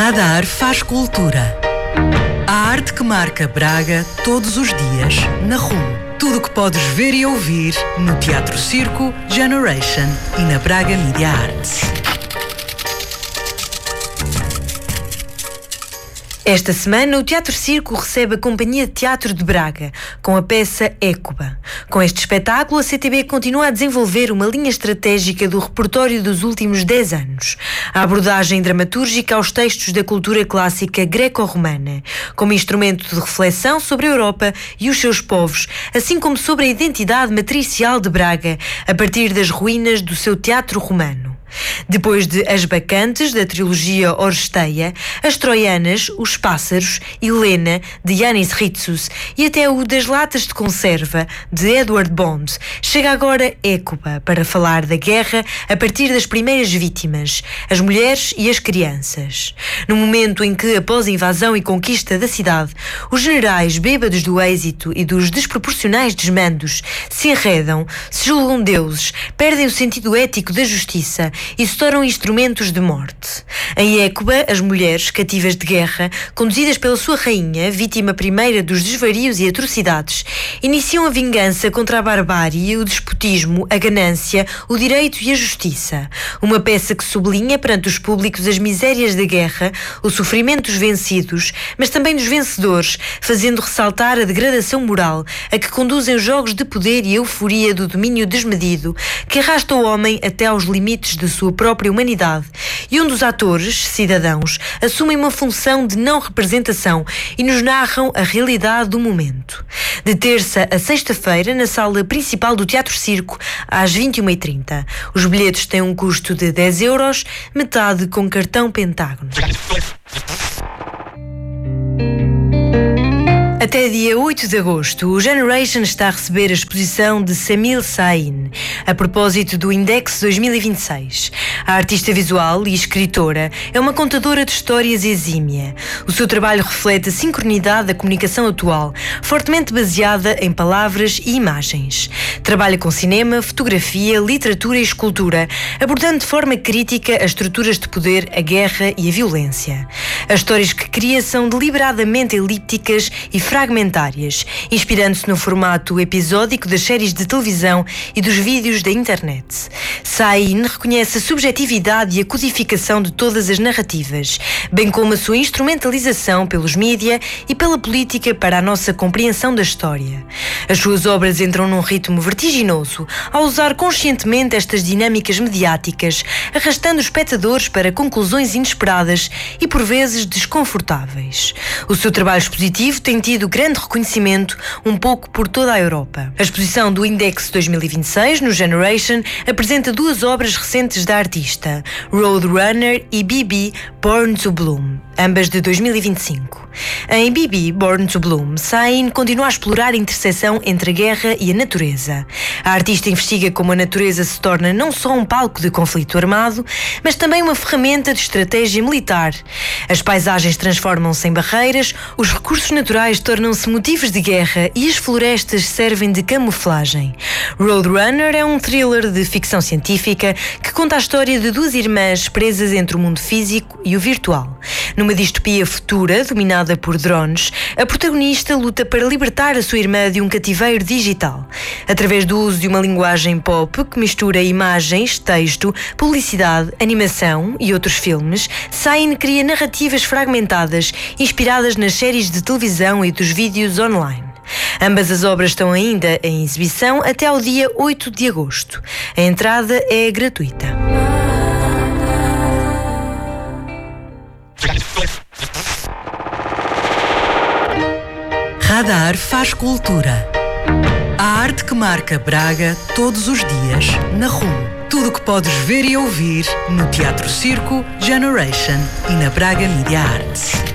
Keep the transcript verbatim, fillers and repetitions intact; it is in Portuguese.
Radar faz cultura. A arte que marca Braga todos os dias na R U M. Tudo o que podes ver e ouvir no Teatro Circo, Generation e na Braga Media Arts. Esta semana, o Teatro Circo recebe a Companhia de Teatro de Braga, com a peça Écuba. Com este espetáculo, a C T B continua a desenvolver uma linha estratégica do repertório dos últimos dez anos. A abordagem dramatúrgica aos textos da cultura clássica greco-romana, como instrumento de reflexão sobre a Europa e os seus povos, assim como sobre a identidade matricial de Braga, a partir das ruínas do seu teatro romano. Depois de As Bacantes, da trilogia Oresteia, As Troianas, Os Pássaros, Helena, de Yanis Ritsos, e até o Das Latas de Conserva, de Edward Bond, chega agora Écuba, para falar da guerra a partir das primeiras vítimas, as mulheres e as crianças. No momento em que, após a invasão e conquista da cidade, os generais bêbados do êxito e dos desproporcionais desmandos se enredam, se julgam deuses, perdem o sentido ético da justiça e se tornam instrumentos de morte. Em Écuba, as mulheres, cativas de guerra, conduzidas pela sua rainha, vítima primeira dos desvarios e atrocidades, iniciam a vingança contra a barbárie, o despotismo, a ganância, o direito e a justiça. Uma peça que sublinha perante os públicos as misérias da guerra, o sofrimento dos vencidos, mas também dos vencedores, fazendo ressaltar a degradação moral a que conduzem os jogos de poder e a euforia do domínio desmedido, que arrasta o homem até aos limites de sua própria humanidade, e onde os atores, cidadãos, assumem uma função de não representação e nos narram a realidade do momento. De terça a sexta-feira, na sala principal do Teatro Circo, às vinte e uma e trinta. Os bilhetes têm um custo de dez euros, metade com cartão Pentágono. Até dia oito de agosto, o Generation está a receber a exposição de Semil Sahin, a propósito do Index dois mil e vinte e seis. A artista visual e escritora é uma contadora de histórias exímia. O seu trabalho reflete a sincronidade da comunicação atual, fortemente baseada em palavras e imagens. Trabalha com cinema, fotografia, literatura e escultura, abordando de forma crítica as estruturas de poder, a guerra e a violência. As histórias que cria são deliberadamente elípticas e fragmentárias, inspirando-se no formato episódico das séries de televisão e dos vídeos da internet. Sahin reconhece a subjetividade e a codificação de todas as narrativas, bem como a sua instrumentalização pelos mídia e pela política para a nossa compreensão da história. As suas obras entram num ritmo vertiginoso ao usar conscientemente estas dinâmicas mediáticas, arrastando os espectadores para conclusões inesperadas e por vezes desconfortáveis. O seu trabalho expositivo tem tido grande reconhecimento um pouco por toda a Europa. A exposição do Index dois mil e vinte e seis, no Generation, apresenta duas obras recentes da artista, Roadrunner e B B Born to Bloom, ambas de dois mil e vinte e cinco. Em B B Born to Bloom, Sahin continua a explorar a interseção entre a guerra e a natureza. A artista investiga como a natureza se torna não só um palco de conflito armado, mas também uma ferramenta de estratégia militar. As paisagens transformam-se em barreiras, os recursos naturais tornam-se motivos de guerra e as florestas servem de camuflagem. Roadrunner é um thriller de ficção científica que conta a história de duas irmãs presas entre o mundo físico e o virtual. Numa distopia futura, dominada por drones, a protagonista luta para libertar a sua irmã de um cativeiro digital. Através do uso de uma linguagem pop que mistura imagens, texto, publicidade, animação e outros filmes, Sahin cria narrativas fragmentadas, inspiradas nas séries de televisão e dos vídeos online. Ambas as obras estão ainda em exibição até ao dia oito de agosto. A entrada é gratuita. Radar faz cultura. A arte que marca Braga todos os dias na R U M. Tudo o que podes ver e ouvir no Teatro Circo, Generation e na Braga Media Arts.